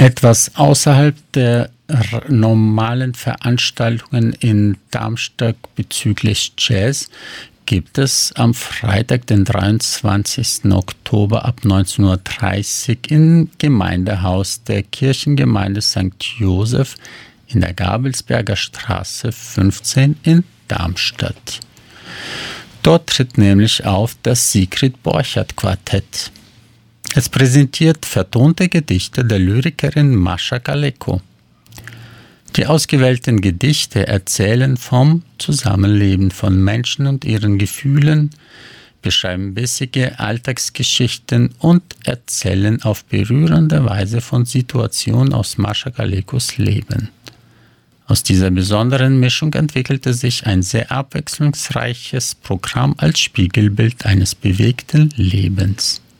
Etwas außerhalb der normalen Veranstaltungen in Darmstadt bezüglich Jazz gibt es am Freitag, den 23. Oktober ab 19:30 Uhr im Gemeindehaus der Kirchengemeinde St. Joseph in der Gabelsberger Straße 15 in Darmstadt. Dort tritt nämlich auf das Sigrid Borchardt Quartett. Es präsentiert vertonte Gedichte der Lyrikerin Mascha Kaleko. Die ausgewählten Gedichte erzählen vom Zusammenleben von Menschen und ihren Gefühlen, beschreiben bissige Alltagsgeschichten und erzählen auf berührende Weise von Situationen aus Mascha Kalekos Leben. Aus dieser besonderen Mischung entwickelte sich ein sehr abwechslungsreiches Programm als Spiegelbild eines bewegten Lebens.